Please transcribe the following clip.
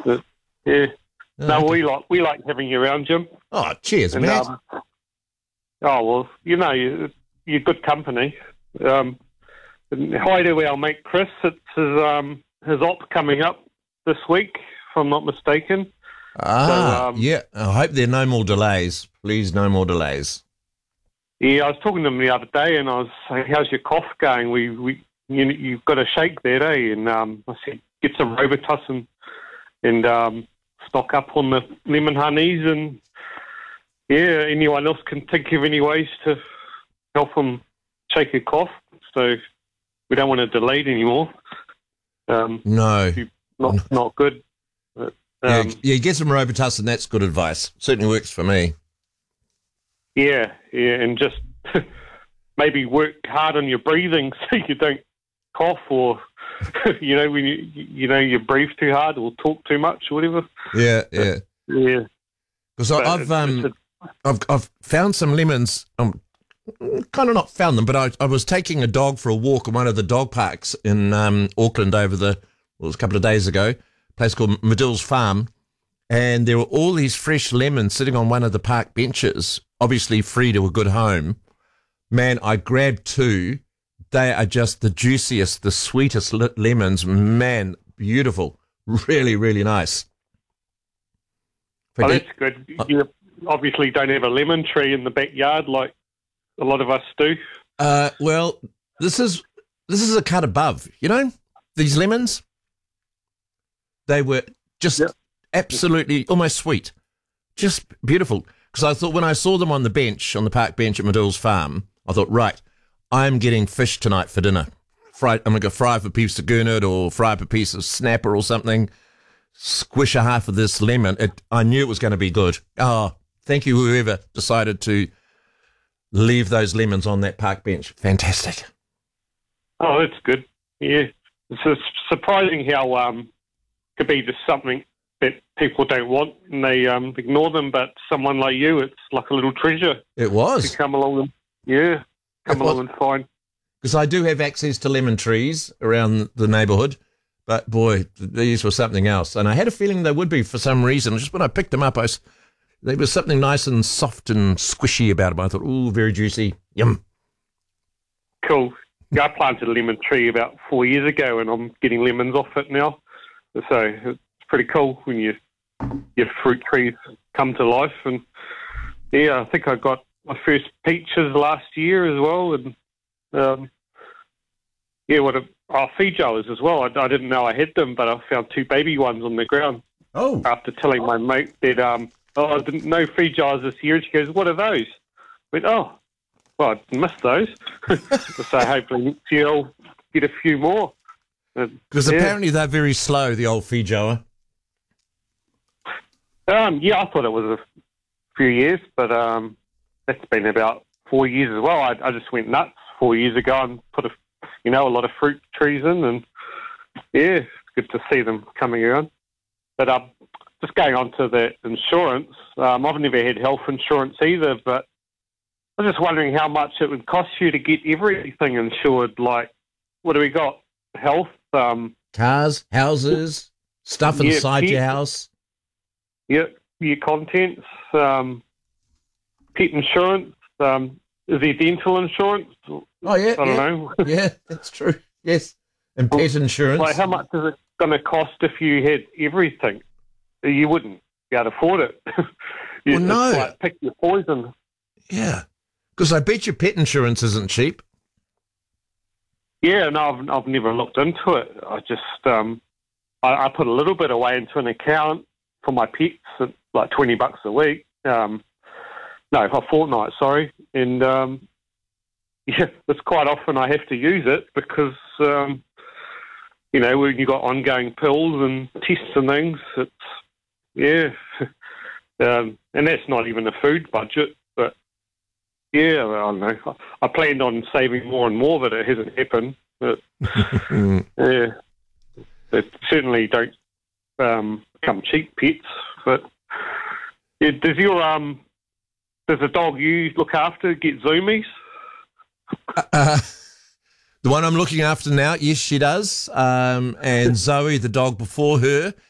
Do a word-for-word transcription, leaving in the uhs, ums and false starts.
But, yeah. Oh, No, okay. we like we like having you around, Jim. Oh, cheers, And, Matt. um, oh well, you know, you, you're good company. Um, and hi to our mate Chris. It's his um his op coming up this week, if I'm not mistaken. ah, so, um, yeah. I hope there are no more delays. Please, no more delays. Yeah, I was talking to him the other day, and I was saying, "How's your cough going? We we you you've got a shake there, eh?" And um, I said, "Get some Robitussin and um, stock up on the lemon honeys, and yeah, anyone else can think of any ways to help him shake a cough. So we don't want to delay it anymore. Um, No. not not good. But, Yeah, um, yeah, get some Robitussin. That's good advice. Certainly works for me. yeah, yeah, and just maybe work hard on your breathing so you don't cough or you know when you you know you breathe too hard or talk too much or whatever. Yeah, yeah. Yeah, Because but I've it's- um, it's I've I've found some lemons. Um, kind of not found them, but I I was taking a dog for a walk in one of the dog parks in um Auckland over the well, it was a couple of days ago. A place called Medill's Farm, and there were all these fresh lemons sitting on one of the park benches, obviously free to a good home. Man, I grabbed two. They are just the juiciest, the sweetest le- lemons. Man, beautiful. Really, really nice. Oh, Forget- that's good. You obviously don't have a lemon tree in the backyard like a lot of us do. Uh, well, this is this is a cut above. You know, these lemons, they were just Yep. absolutely almost sweet, just beautiful. Because I thought when I saw them on the bench, on the park bench at Medill's Farm, I thought, right, I'm getting fish tonight for dinner. Fry, I'm going to fry up a piece of gurnard or fry up a piece of snapper or something. Squish a half of this lemon. It, I knew it was going to be good. Oh, thank you, whoever decided to leave those lemons on that park bench. Fantastic. Oh, that's good. Yeah, it's just surprising how um could be just something that people don't want and they um ignore them, but someone like you, it's like a little treasure It to was. come along and yeah, come It was. along and find. Because I do have access to lemon trees around the neighbourhood, but boy, these were something else. And I had a feeling they would be for some reason. Just when I picked them up, I, s- there was something nice and soft and squishy about them. I thought, ooh, very juicy. Yum. Cool. Yeah, I planted a lemon tree about four years ago, and I'm getting lemons off it now. So it's pretty cool when you your fruit trees come to life. And yeah, I think I got my first peaches last year as well, and um, yeah, what a oh, feijoas as well. I, I didn't know I had them, but I found two baby ones on the ground Oh. after telling my mate that um, oh, I didn't know feijoas this year. And she goes, "What are those?" I went, "Oh, well, I missed those." So hopefully next year I'll get a few more. And, Because yeah. apparently they're very slow, the old feijoa. Um, yeah, I thought it was a few years, but um, that's been about four years as well. I, I just went nuts four years ago and put a, you know, a lot of fruit trees in, and yeah, it's good to see them coming around. But um, just going on to the insurance, um, I've never had health insurance either, but I was just wondering how much it would cost you to get everything insured. Like, what do we got? Health, um, Cars, houses, stuff Yeah, inside pet- your house. your, your contents, um, pet insurance, um, is there dental insurance? Oh, yeah. I don't yeah. know. Yeah, that's true. Yes. And pet insurance. Like, how much is it going to cost if you had everything? You wouldn't be able to afford it. You- Well, no. It's like pick your poison. Yeah. Because I bet your pet insurance isn't cheap. Yeah, no, I've, I've never looked into it. I just, um, I, I put a little bit away into an account for my pets, at like twenty bucks a week. Um, no, a fortnight, sorry. And, um, yeah, it's quite often I have to use it because, um, you know, when you've got ongoing pills and tests and things, it's, yeah. um, and that's not even a food budget, but yeah, well, I don't know. I, I planned on saving more and more, but it hasn't happened. But, yeah, they certainly don't um, become cheap pets. But yeah, does your um, does the dog you look after get zoomies? Uh, the one I'm looking after now, yes, she does. Um, and Zoe, the dog before her,